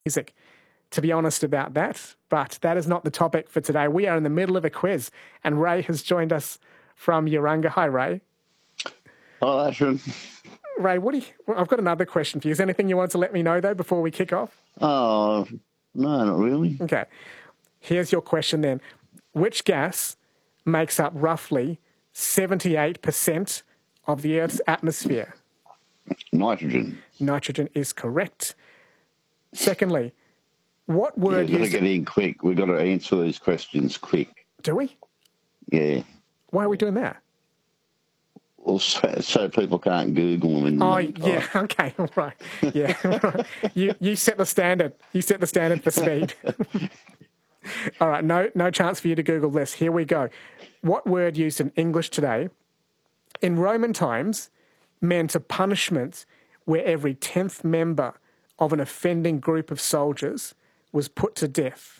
music, to be honest about that. But that is not the topic for today. We are in the middle of a quiz, and Ray has joined us from Urunga. Hi, Ray. Hi, Ashwin. Ray, I've got another question for you. Is there anything you want to let me know, though, before we kick off? Oh, no, not really. Okay. Here's your question then. Which gas makes up roughly 78% of the Earth's atmosphere? Nitrogen. Nitrogen is correct. Secondly, what word We've got to get in quick. We've got to answer these questions quick. Do we? Yeah. Why are we doing that? Well, so people can't Google them. Yeah. Okay. All right. Yeah. Right. You set the standard. You set the standard for speed. All right. No chance for you to Google this. Here we go. What word used in English today in Roman times meant a punishment where every 10th member of an offending group of soldiers was put to death?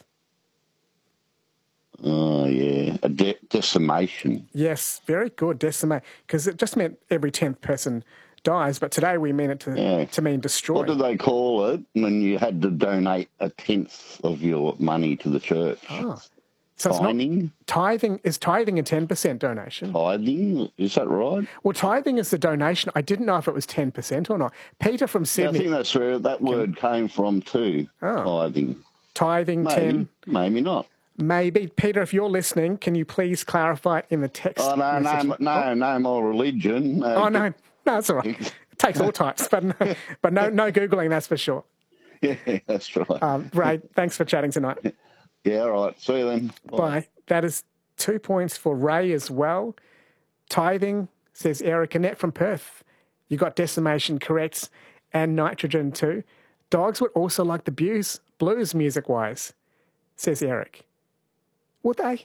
Oh, yeah. A decimation. Yes, very good, decimate, because it just meant every 10th person dies, but today we mean it to mean destroy. What did they call it when you had to donate a tenth of your money to the church? Oh. So tithing? Is tithing a 10% donation? Tithing? Is that right? Well, tithing is the donation. I didn't know if it was 10% or not. Peter from Sydney. I think that's where that word came from too, tithing. Tithing, maybe, 10. Maybe not. Maybe. Peter, if you're listening, can you please clarify it in the text? Oh, no more religion. No, it's all right. It takes all types, but no Googling, that's for sure. Yeah, that's right. Ray, thanks for chatting tonight. Yeah, all right. See you then. Bye. That is 2 points for Ray as well. Tithing, says Eric Annette from Perth. You got decimation correct and nitrogen too. Dogs would also like the blues music-wise, says Eric. Would they?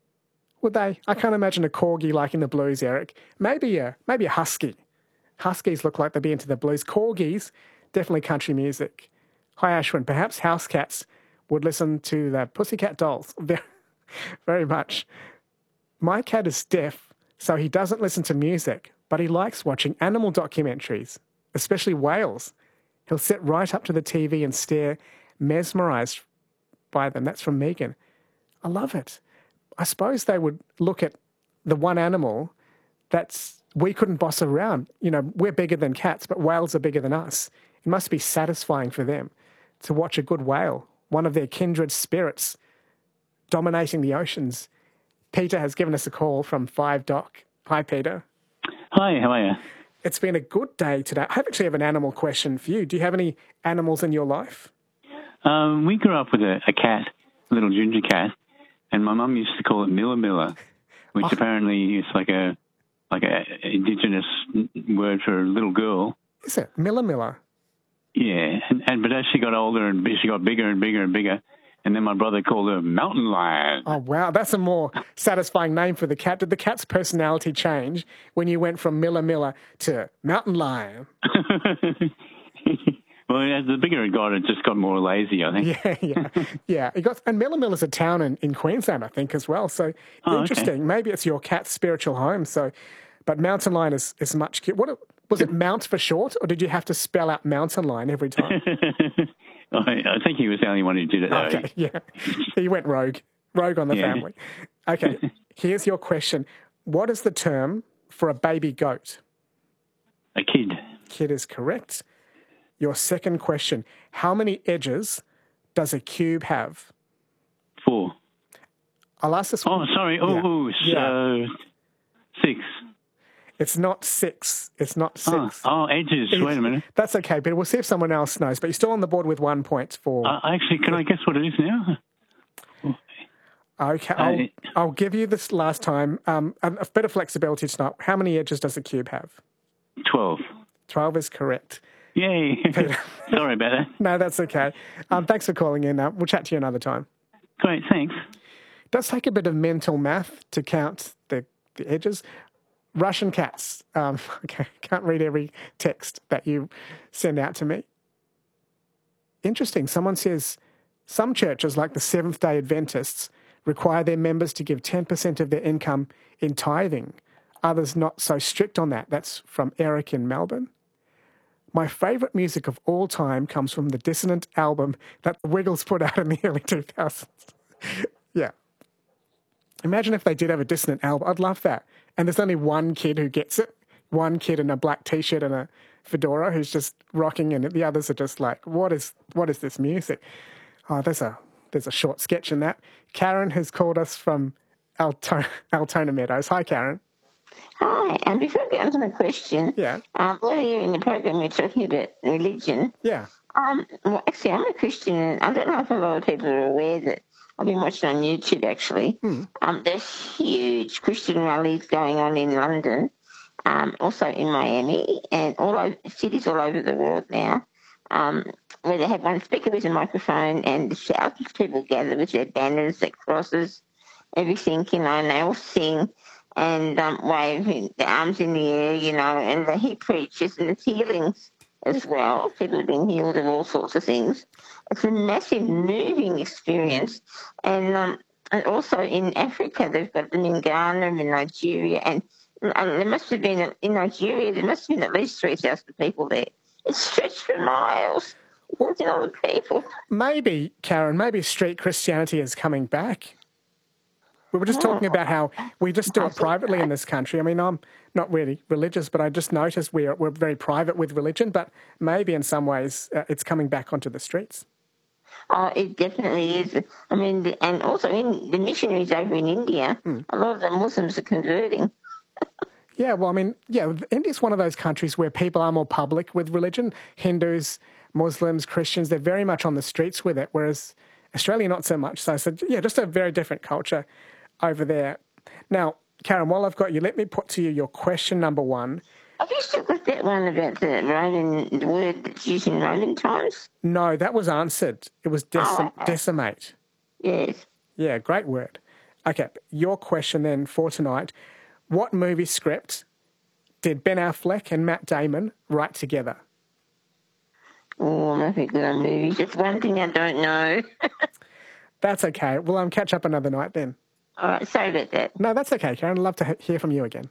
I can't imagine a corgi liking the blues, Eric. Maybe a husky. Huskies look like they'd be into the blues. Corgis, definitely country music. Hi, Ashwin. Perhaps house cats would listen to the Pussycat Dolls very, very much. My cat is deaf, so he doesn't listen to music, but he likes watching animal documentaries, especially whales. He'll sit right up to the TV and stare, mesmerised by them. That's from Megan. I love it. I suppose they would look at the one animal we couldn't boss around. You know, we're bigger than cats, but whales are bigger than us. It must be satisfying for them to watch a good whale, one of their kindred spirits, dominating the oceans. Peter has given us a call from 5Doc. Hi, Peter. Hi, how are you? It's been a good day today. I actually have an animal question for you. Do you have any animals in your life? We grew up with a cat, a little ginger cat, and my mum used to call it Milla Milla, which apparently is like a indigenous word for a little girl. Is it? Milla Milla? Yeah, but as she got older and she got bigger and bigger and bigger, and then my brother called her Mountain Lion. Oh, wow. That's a more satisfying name for the cat. Did the cat's personality change when you went from Milla Milla to Mountain Lion? Well, as the bigger it got, it just got more lazy, I think. Yeah. And Milla Milla's a town in Queensland, I think, as well. So interesting. Okay. Maybe it's your cat's spiritual home. But Mountain Lion is much cute. Was it Mount for short, or did you have to spell out Mountain Lion every time? I think he was the only one who did it, though. Okay, yeah. He went rogue on the family. Okay, here's your question. What is the term for a baby goat? A kid. Kid is correct. Your second question. How many edges does a cube have? 4. I'll ask this one. Oh, sorry. So 6. It's not 6. It's not 6. Oh, edges. Wait a minute. That's okay, but we'll see if someone else knows. But you're still on the board with 1 point for... Actually, can I guess what it is now? Okay, I'll give you this last time. A bit of flexibility tonight. How many edges does a cube have? 12. 12 is correct. Yay. Sorry about that. No, that's okay. Thanks for calling in. We'll chat to you another time. Great, thanks. It does take a bit of mental math to count the edges. Russian cats. Okay, can't read every text that you send out to me. Interesting. Someone says some churches, like the Seventh-day Adventists, require their members to give 10% of their income in tithing. Others not so strict on that. That's from Eric in Melbourne. My favourite music of all time comes from the Dissonant album that the Wiggles put out in the early 2000s. Yeah. Imagine if they did have a Dissonant album. I'd love that. And there's only one kid who gets it. One kid in a black T-shirt and a fedora who's just rocking, and the others are just like, what is this music? Oh, there's a short sketch in that. Karen has called us from Altona Meadows. Hi, Karen. Hi, and before I get on to my question, Yeah. earlier in the program we're talking about religion. Yeah. Well, actually, I'm a Christian, and I don't know if a lot of people are aware that I've been watching on YouTube, actually. There's huge Christian rallies going on in London, also in Miami, and cities all over the world now, where they have one speaker with a microphone and thousands of people gather with their banners, their crosses, everything, and they all sing and wave their arms in the air, and he preaches, and there's healings as well. People have been healed of all sorts of things. It's a massive, moving experience. And also in Africa, they've got them in Ghana and in Nigeria, and there must have been, in Nigeria, there must have been at least 3,000 people there. It's stretched for miles. Looking at all the people. Maybe, Karen, street Christianity is coming back. We were just talking about how we just do it privately in this country. I mean, I'm not really religious, but I just noticed we're very private with religion, but maybe in some ways it's coming back onto the streets. Oh, it definitely is. I mean, and also in the missionaries over in India, a lot of the Muslims are converting. Yeah, well, I mean, India's one of those countries where people are more public with religion. Hindus, Muslims, Christians, they're very much on the streets with it, whereas Australia not so much. So I said, just a very different culture over there. Now, Karen, while I've got you, let me put to you your question number one. Have you still got that one about the word that's used in Roman times? No, that was answered. It was decimate. Yes. Yeah, great word. Okay, your question then for tonight. What movie script did Ben Affleck and Matt Damon write together? Oh, I'm not very good on movies. Just one thing I don't know. That's okay. We'll catch up another night then. All right, sorry about that. No, that's okay, Karen. I'd love to hear from you again.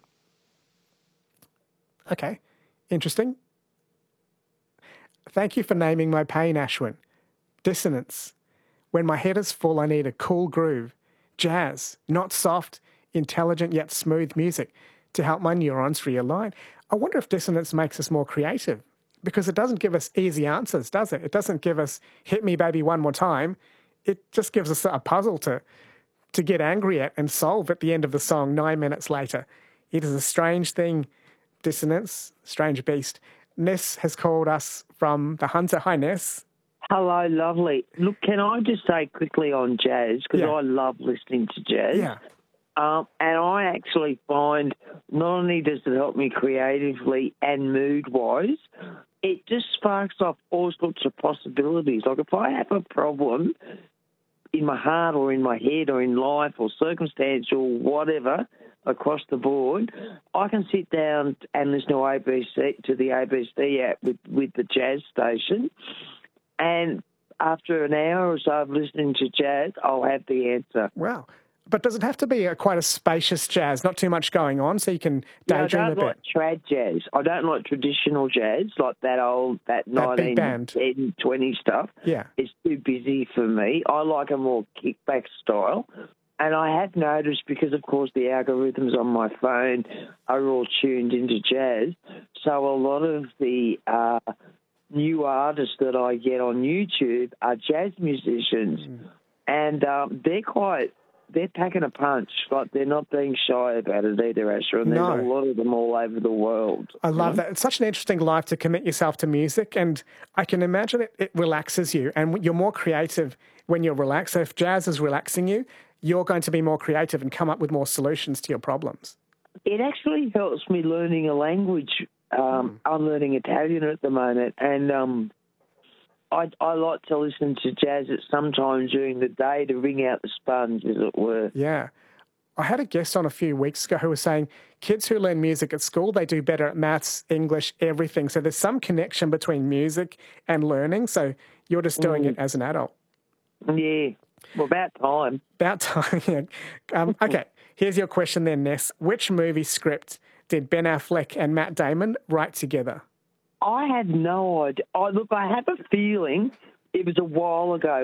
Okay, interesting. Thank you for naming my pain, Ashwin. Dissonance. When my head is full, I need a cool groove. Jazz, not soft, intelligent yet smooth music to help my neurons realign. I wonder if dissonance makes us more creative, because it doesn't give us easy answers, does it? It doesn't give us, hit me baby one more time. It just gives us a puzzle to get angry at and solve at the end of the song 9 minutes later. It is a strange thing, dissonance, strange beast. Ness has called us from the Hunter. Hi, Ness. Hello, lovely. Look, can I just say quickly on jazz, because I love listening to jazz. Yeah. And I actually find not only does it help me creatively and mood-wise, it just sparks off all sorts of possibilities. Like if I have a problem in my heart or in my head or in life or circumstantial whatever across the board, I can sit down and listen to the ABC app with the jazz station, and after an hour or so of listening to jazz, I'll have the answer. Wow. But does it have to be quite a spacious jazz, not too much going on, so you can daydream a bit? I don't like trad jazz. I don't like traditional jazz, like that 1910, 20 stuff. Yeah. It's too busy for me. I like a more kickback style. And I have noticed, because, of course, the algorithms on my phone are all tuned into jazz, so a lot of the new artists that I get on YouTube are jazz musicians. And they're packing a punch. Like, they're not being shy about it either, Asher. And there's a lot of them all over the world. I love that. It's such an interesting life to commit yourself to music, and I can imagine it relaxes you, and you're more creative when you're relaxed. So if jazz is relaxing you, you're going to be more creative and come up with more solutions to your problems. It actually helps me learning a language. I'm learning Italian at the moment, and I like to listen to jazz at some time during the day to wring out the sponge, as it were. Yeah. I had a guest on a few weeks ago who was saying kids who learn music at school, they do better at maths, English, everything. So there's some connection between music and learning. So you're just doing it as an adult. Yeah. Well, about time. About time, yeah. Okay, here's your question then, Ness. Which movie script did Ben Affleck and Matt Damon write together? I had no idea. Look, I have a feeling it was a while ago